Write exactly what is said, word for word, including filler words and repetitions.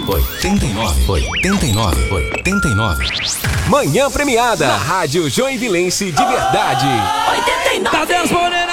oitenta e nove, oitenta e nove, oitenta e nove. Manhã premiada, na Rádio Joinvilense de verdade. oitenta e nove. Tá Deus,